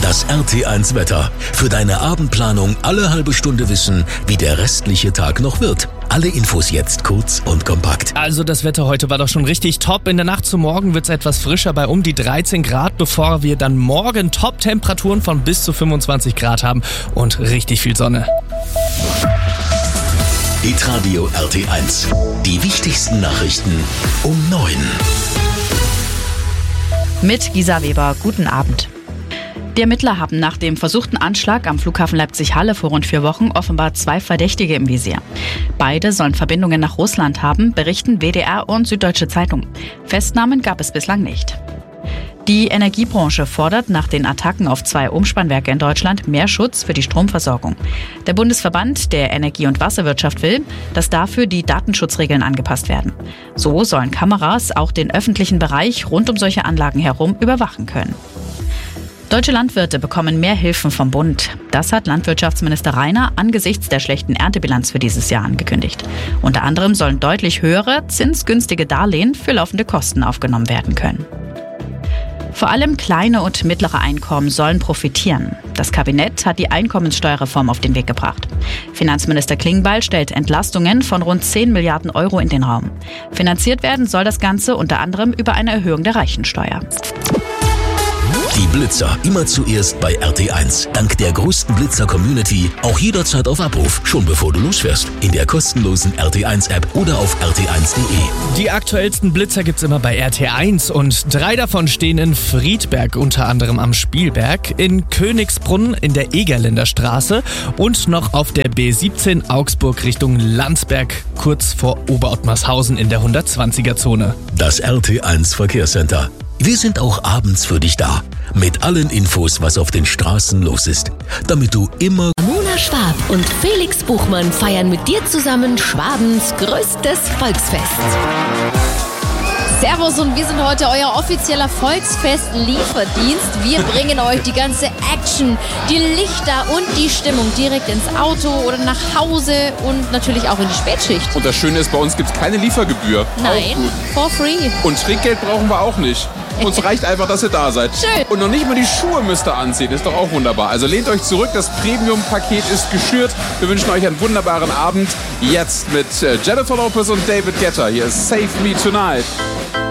Das RT1 Wetter. Für deine Abendplanung alle halbe Stunde wissen, wie der restliche Tag noch wird. Alle Infos jetzt kurz und kompakt. Also das Wetter heute war doch schon richtig top. In der Nacht zum Morgen wird es etwas frischer bei um die 13 Grad, bevor wir dann morgen Top-Temperaturen von bis zu 25 Grad haben und richtig viel Sonne. Hitradio RT1. Die wichtigsten Nachrichten um 9. Mit Gisa Weber, guten Abend. Die Ermittler haben nach dem versuchten Anschlag am Flughafen Leipzig-Halle vor rund 4 Wochen offenbar 2 Verdächtige im Visier. Beide sollen Verbindungen nach Russland haben, berichten WDR und Süddeutsche Zeitung. Festnahmen gab es bislang nicht. Die Energiebranche fordert nach den Attacken auf 2 Umspannwerke in Deutschland mehr Schutz für die Stromversorgung. Der Bundesverband der Energie- und Wasserwirtschaft will, dass dafür die Datenschutzregeln angepasst werden. So sollen Kameras auch den öffentlichen Bereich rund um solche Anlagen herum überwachen können. Deutsche Landwirte bekommen mehr Hilfen vom Bund. Das hat Landwirtschaftsminister Rainer angesichts der schlechten Erntebilanz für dieses Jahr angekündigt. Unter anderem sollen deutlich höhere, zinsgünstige Darlehen für laufende Kosten aufgenommen werden können. Vor allem kleine und mittlere Einkommen sollen profitieren. Das Kabinett hat die Einkommenssteuerreform auf den Weg gebracht. Finanzminister Klingbeil stellt Entlastungen von rund 10 Milliarden Euro in den Raum. Finanziert werden soll das Ganze unter anderem über eine Erhöhung der Reichensteuer. Die Blitzer immer zuerst bei RT1. Dank der größten Blitzer-Community auch jederzeit auf Abruf, schon bevor du losfährst. In der kostenlosen RT1-App oder auf rt1.de. Die aktuellsten Blitzer gibt's immer bei RT1 und 3 davon stehen in Friedberg, unter anderem am Spielberg, in Königsbrunn in der Egerländer Straße und noch auf der B17 Augsburg Richtung Landsberg, kurz vor Oberottmarshausen in der 120er-Zone. Das RT1 Verkehrscenter. Wir sind auch abends für dich da. Mit allen Infos, was auf den Straßen los ist. Damit du immer... Mona Schwab und Felix Buchmann feiern mit dir zusammen Schwabens größtes Volksfest. Servus und wir sind heute euer offizieller Volksfest-Lieferdienst. Wir bringen euch die ganze Action, die Lichter und die Stimmung direkt ins Auto oder nach Hause und natürlich auch in die Spätschicht. Und das Schöne ist, bei uns gibt es keine Liefergebühr. Nein, for free. Und Trinkgeld brauchen wir auch nicht. Uns reicht einfach, dass ihr da seid. Schön. Und noch nicht mal die Schuhe müsst ihr anziehen. Ist doch auch wunderbar. Also lehnt euch zurück, das Premium-Paket ist geschürt. Wir wünschen euch einen wunderbaren Abend. Jetzt mit Jennifer Lopez und David Guetta. Hier ist Save Me Tonight.